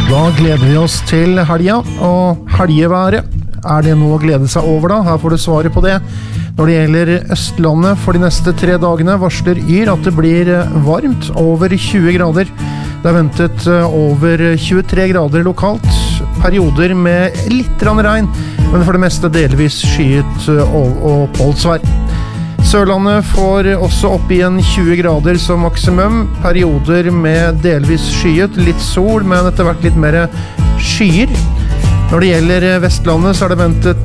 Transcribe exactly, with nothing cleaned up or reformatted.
Da gleder vi oss til helga, og helgeværet. Er det noe å glede seg over da? Her får du svaret på det. Når det gjelder Østlandet for de neste tre dagene varsler Yr at det blir varmt, over tjue grader. Det er ventet over tjuetre grader lokalt, perioder med litt regn, men for det meste delvis skyet og oppholdsvær. Sørlandet får også opp igjen tjue grader som maksimum, perioder med delvis skyet, litt sol, men etter hvert litt mer skyer. Når det gjelder Vestlandet så er det ventet